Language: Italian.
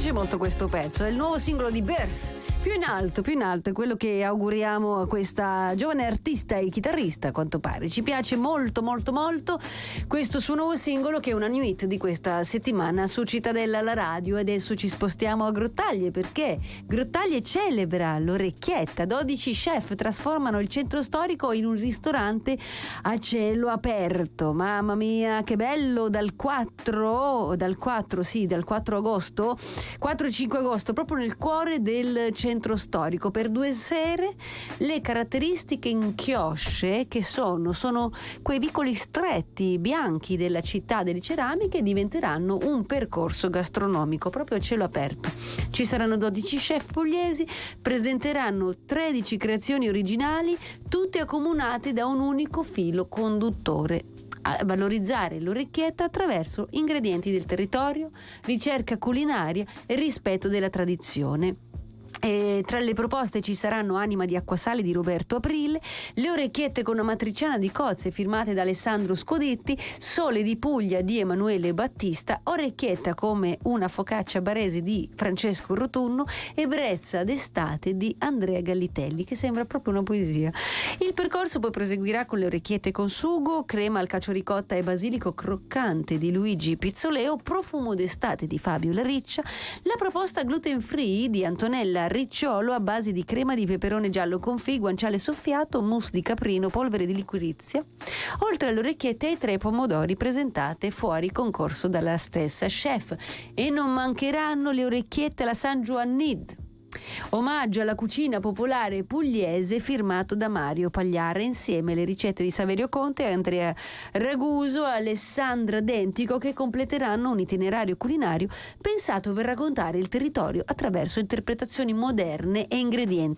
piace molto questo pezzo, è il nuovo singolo di Birth. Più in alto, è quello che auguriamo a questa giovane artista e chitarrista, a quanto pare. Ci piace molto questo suo nuovo singolo, che è una new hit di questa settimana su Cittadella alla radio. Adesso ci spostiamo a Grottaglie, perché Grottaglie celebra l'orecchietta. 12 chef trasformano il centro storico in un ristorante a cielo aperto. Mamma mia, che bello! Dal 4 agosto, 4 e 5 agosto, proprio nel cuore del centro storico, per 2 sere. Le caratteristiche in chiosce, che sono quei vicoli stretti bianchi della città delle ceramiche, diventeranno un percorso gastronomico proprio a cielo aperto. Ci saranno 12 chef pugliesi, presenteranno 13 creazioni originali, tutte accomunate da un unico filo conduttore: a valorizzare l'orecchietta attraverso ingredienti del territorio, ricerca culinaria e rispetto della tradizione. E tra le proposte ci saranno Anima di acquasale di Roberto Aprile, le orecchiette con amatriciana di cozze firmate da Alessandro Scodetti, Sole di Puglia di Emanuele Battista, orecchietta come una focaccia barese di Francesco Rotunno e brezza d'estate di Andrea Gallitelli, che sembra proprio una poesia. Il percorso poi proseguirà con le orecchiette con sugo, crema al cacio ricotta e basilico croccante di Luigi Pizzoleo, profumo d'estate di Fabio Lariccia, la proposta gluten free di Antonella Ricciolo a base di crema di peperone giallo confit, guanciale soffiato, mousse di caprino, polvere di liquirizia, oltre alle orecchiette e ai 3 pomodori presentate fuori concorso dalla stessa chef. E non mancheranno le orecchiette alla San Giovannid, omaggio alla cucina popolare pugliese firmato da Mario Pagliara, insieme alle ricette di Saverio Conte, Andrea Raguso e Alessandra Dentico, che completeranno un itinerario culinario pensato per raccontare il territorio attraverso interpretazioni moderne e ingredienti